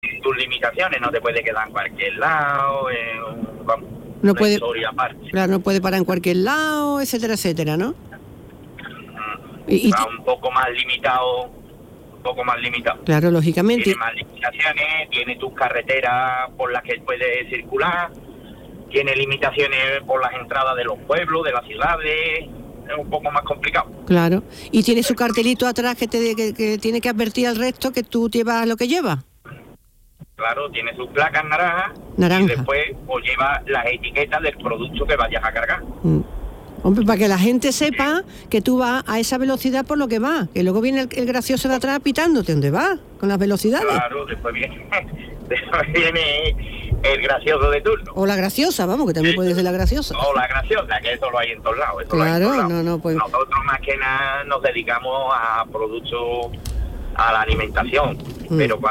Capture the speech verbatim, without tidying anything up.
tus limitaciones, no te puede quedar en cualquier lado, en un, no una puede, historia aparte. claro, no puede parar en cualquier lado, etcétera, etcétera, ¿no? Mm, Y, y está un poco más limitado, un poco más limitado. claro, lógicamente. Tiene más limitaciones, tiene tus carreteras por las que él puede circular, tiene limitaciones por las entradas de los pueblos, de las ciudades, es un poco más complicado. Claro. Y tiene su cartelito atrás que te que, que tiene que advertir al resto que tú llevas lo que llevas. Claro, tiene sus placas naranjas Naranja. y después pues lleva las etiquetas del producto que vayas a cargar. Mm. Hombre, para que la gente sepa que tú vas a esa velocidad por lo que vas, que luego viene el, el gracioso de atrás pitándote dónde vas, con las velocidades. Claro, después viene, después viene el gracioso de turno. O la graciosa, vamos, que también Sí. puede ser la graciosa. O la graciosa, que eso lo hay en todos lados. Eso lo hay en Claro, todos lados. no, no, pues... Nosotros más que nada nos dedicamos a productos, a la alimentación, Mm. pero cuando